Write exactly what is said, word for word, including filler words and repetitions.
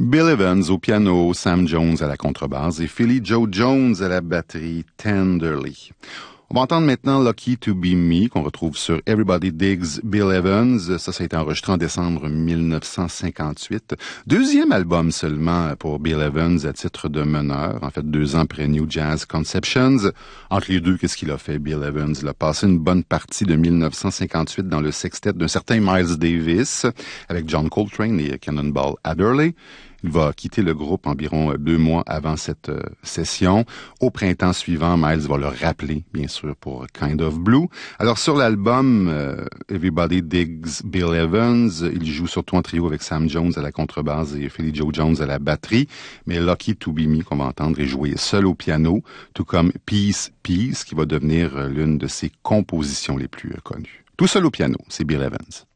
Bill Evans au piano, Sam Jones à la contrebasse et Philly Joe Jones à la batterie, Tenderly. On va entendre maintenant Lucky to Be Me, qu'on retrouve sur Everybody Digs Bill Evans. Ça, ça a été enregistré en décembre mille neuf cent cinquante-huit. Deuxième album seulement pour Bill Evans à titre de meneur. En fait, deux ans après New Jazz Conceptions. Entre les deux, qu'est-ce qu'il a fait, Bill Evans? Il a passé une bonne partie de mille neuf cent cinquante-huit dans le sextet d'un certain Miles Davis avec John Coltrane et Cannonball Adderley. Il va quitter le groupe environ deux mois avant cette euh, session. Au printemps suivant, Miles va le rappeler, bien sûr, pour Kind of Blue. Alors, sur l'album euh, Everybody Digs Bill Evans, il joue surtout en trio avec Sam Jones à la contrebasse et Philly Joe Jones à la batterie. Mais Lucky to Be Me, qu'on va entendre, est joué seul au piano, tout comme Peace, Peace, qui va devenir l'une de ses compositions les plus euh, connues. Tout seul au piano, c'est Bill Evans.